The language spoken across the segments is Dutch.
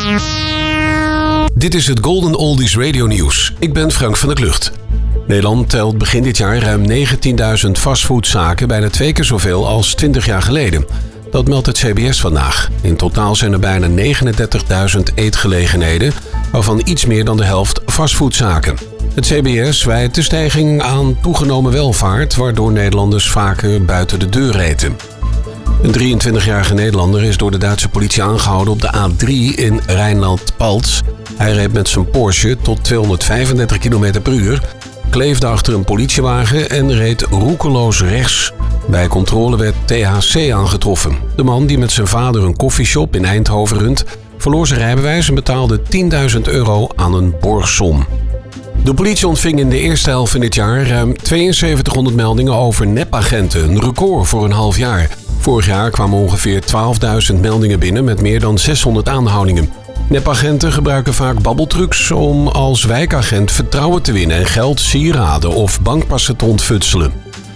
Dit is het Golden Oldies Radio Nieuws. Ik ben Frank van der Klucht. Nederland telt begin dit jaar ruim 19.000 fastfoodzaken, bijna 2 keer zoveel als 20 jaar geleden. Dat meldt het CBS vandaag. In totaal zijn er bijna 39.000 eetgelegenheden, waarvan iets meer dan de helft fastfoodzaken. Het CBS wijt de stijging aan toegenomen welvaart, waardoor Nederlanders vaker buiten de deur eten. Een 23-jarige Nederlander is door de Duitse politie aangehouden op de A3 in Rijnland-Palts. Hij reed met zijn Porsche tot 235 km per uur, kleefde achter een politiewagen en reed roekeloos rechts. Bij controle werd THC aangetroffen. De man, die met zijn vader een koffieshop in Eindhoven runt, verloor zijn rijbewijs en betaalde €10.000 aan een borgsom. De politie ontving in de eerste helft van dit jaar ruim 7200 meldingen over nepagenten, een record voor een half jaar. Vorig jaar kwamen ongeveer 12.000 meldingen binnen met meer dan 600 aanhoudingen. Nepagenten gebruiken vaak babbeltrucs om als wijkagent vertrouwen te winnen en geld, sieraden of bankpassen te ontfutselen.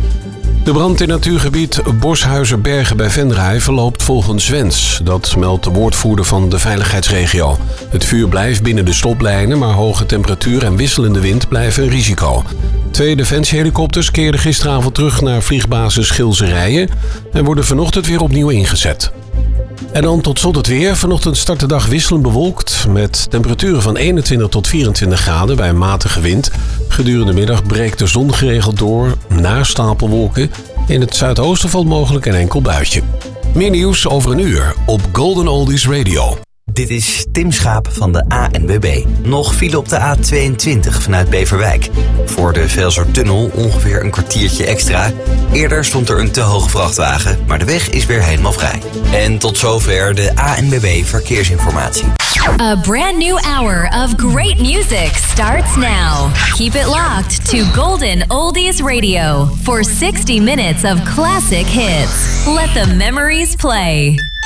De brand in natuurgebied Boshuizenbergen bij Venray verloopt volgens wens. Dat meldt de woordvoerder van de veiligheidsregio. Het vuur blijft binnen de stoplijnen, maar hoge temperatuur en wisselende wind blijven een risico. 2 defensiehelikopters keerden gisteravond terug naar vliegbasis Gilserijen en worden vanochtend weer opnieuw ingezet. En dan tot slot het weer. Vanochtend start de dag wisselend bewolkt met temperaturen van 21 tot 24 graden bij een matige wind. Gedurende de middag breekt de zon geregeld door na stapelwolken. In het zuidoosten valt mogelijk een enkel buitje. Meer nieuws over een uur op Golden Oldies Radio. Dit is Tim Schaap van de ANWB. Nog file op de A22 vanuit Beverwijk. Voor de Velsertunnel ongeveer een kwartiertje extra. Eerder stond er een te hoge vrachtwagen, maar de weg is weer helemaal vrij. En tot zover de ANWB Verkeersinformatie. A brand new hour of great music starts now. Keep it locked to Golden Oldies Radio for 60 minutes of classic hits. Let the memories play.